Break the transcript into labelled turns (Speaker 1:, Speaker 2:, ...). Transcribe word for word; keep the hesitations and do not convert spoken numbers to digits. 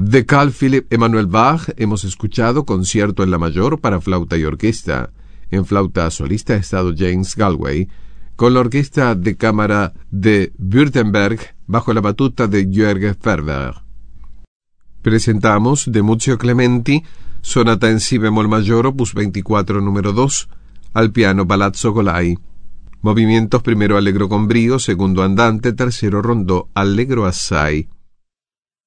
Speaker 1: De Carl Philipp Emanuel Bach hemos escuchado Concierto en la mayor para flauta y orquesta. En flauta solista ha estado James Galway, con la Orquesta de Cámara de Württemberg bajo la batuta de Jörg Ferber. Presentamos de Muzio Clementi, Sonata en Si bemol mayor, opus veinticuatro, número dos, al piano Palazzo Golai. Movimientos: primero allegro con brío, segundo andante, tercero rondó allegro assai.